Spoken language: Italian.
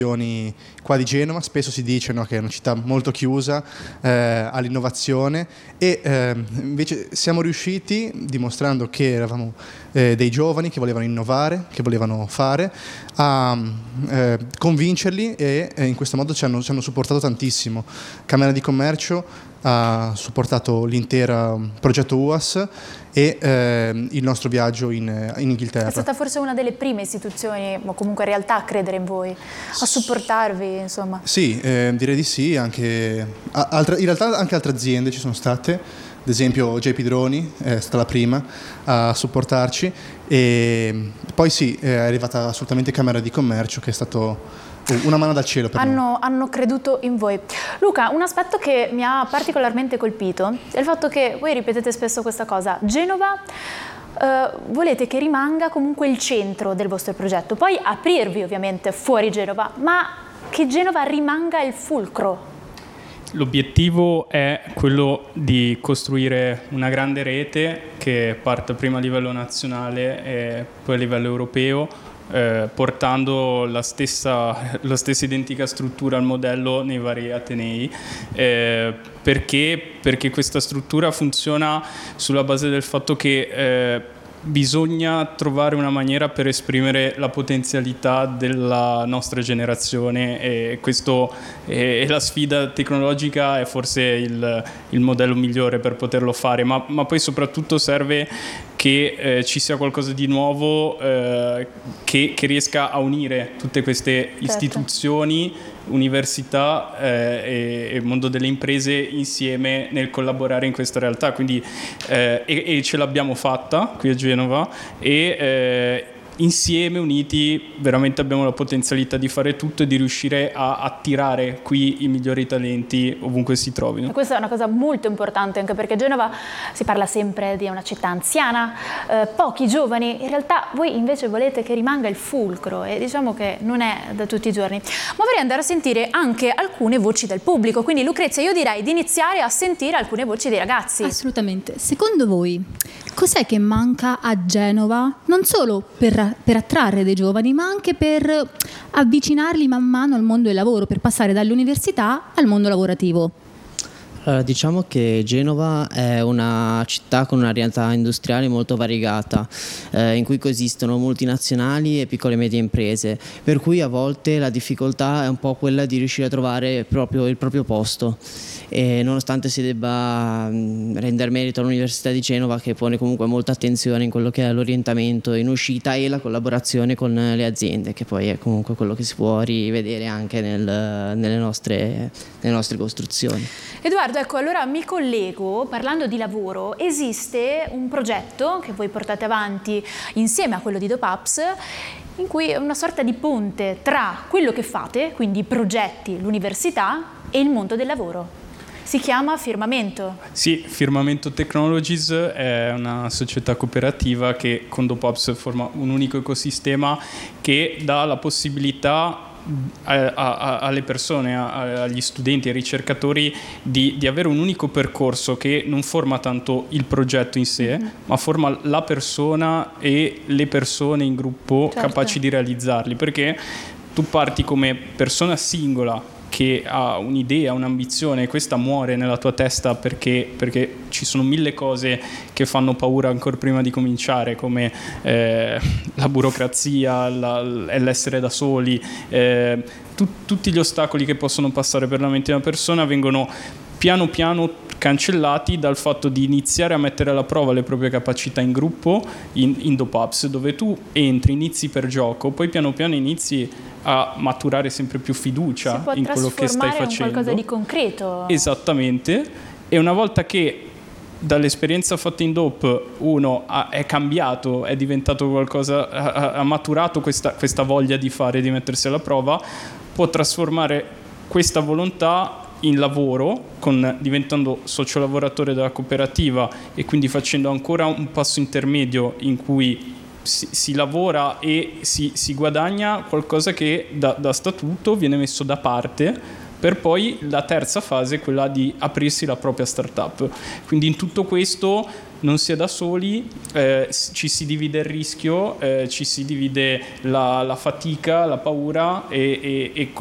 qua di Genova. Spesso si dice, no, che è una città molto chiusa all'innovazione e invece siamo riusciti, dimostrando che eravamo dei giovani che volevano innovare, che volevano fare, a convincerli e in questo modo ci hanno supportato tantissimo. Camera di Commercio ha supportato l'intero progetto UAS e il nostro viaggio in Inghilterra. È stata forse una delle prime istituzioni, o comunque realtà, a credere in voi, a supportarvi, insomma. Sì, direi di sì, in realtà anche altre aziende ci sono state, ad esempio JP Droni è stata la prima a supportarci e poi sì, è arrivata assolutamente Camera di Commercio, che è stato una mano dal cielo per noi. Hanno creduto in voi. Luca, un aspetto che mi ha particolarmente colpito è il fatto che voi ripetete spesso questa cosa: Genova volete che rimanga comunque il centro del vostro progetto, poi aprirvi ovviamente fuori Genova, ma che Genova rimanga il fulcro. L'obiettivo è quello di costruire una grande rete che parte prima a livello nazionale e poi a livello europeo, portando la stessa identica struttura al modello nei vari atenei, perché questa struttura funziona sulla base del fatto che bisogna trovare una maniera per esprimere la potenzialità della nostra generazione, e questo è la sfida tecnologica, è forse il modello migliore per poterlo fare, ma poi soprattutto serve che ci sia qualcosa di nuovo che riesca a unire tutte queste istituzioni, università e mondo delle imprese insieme nel collaborare in questa realtà. Quindi e ce l'abbiamo fatta qui a Genova e insieme, uniti, veramente abbiamo la potenzialità di fare tutto e di riuscire a attirare qui i migliori talenti ovunque si trovino. E questa è una cosa molto importante, anche perché Genova si parla sempre di una città anziana, pochi giovani. In realtà voi invece volete che rimanga il fulcro, e diciamo che non è da tutti i giorni. Ma vorrei andare a sentire anche alcune voci del pubblico, quindi Lucrezia, io direi di iniziare a sentire alcune voci dei ragazzi. Assolutamente. Secondo voi cos'è che manca a Genova, non solo per attrarre dei giovani, ma anche per avvicinarli man mano al mondo del lavoro, per passare dall'università al mondo lavorativo? Allora, diciamo che Genova è una città con una realtà industriale molto variegata, in cui coesistono multinazionali e piccole e medie imprese, per cui a volte la difficoltà è un po' quella di riuscire a trovare proprio il proprio posto. E nonostante si debba rendere merito all'Università di Genova, che pone comunque molta attenzione in quello che è l'orientamento in uscita e la collaborazione con le aziende, che poi è comunque quello che si può rivedere anche nelle nostre costruzioni. Edoardo, ecco, allora mi collego, parlando di lavoro, esiste un progetto che voi portate avanti insieme a quello di DOPAPS, in cui è una sorta di ponte tra quello che fate, quindi i progetti, l'università, e il mondo del lavoro. Si chiama Firmamento. Sì, Firmamento Technologies è una società cooperativa che con DOPAPS forma un unico ecosistema che dà la possibilità alle persone, agli studenti, ai ricercatori di avere un unico percorso che non forma tanto il progetto in sé, ma forma la persona e le persone in gruppo, capaci di realizzarli, perché tu parti come persona singola che ha un'idea, un'ambizione, e questa muore nella tua testa perché ci sono mille cose che fanno paura ancora prima di cominciare, come la burocrazia, l'essere da soli, tutti gli ostacoli che possono passare per la mente di una persona vengono piano piano cancellati dal fatto di iniziare a mettere alla prova le proprie capacità in gruppo in DOPAPS, dove tu entri, inizi per gioco, poi piano piano inizi a maturare sempre più fiducia in quello che stai facendo. In qualcosa di concreto. Esattamente. E una volta che dall'esperienza fatta in DOP uno è cambiato, è diventato qualcosa, ha maturato questa voglia di fare, di mettersi alla prova, può trasformare questa volontà in lavoro, diventando socio lavoratore della cooperativa e quindi facendo ancora un passo intermedio in cui si lavora e si guadagna qualcosa che da statuto viene messo da parte, per poi la terza fase, quella di aprirsi la propria startup. Quindi in tutto questo non si è da soli, ci si divide il rischio, ci si divide la fatica, la paura e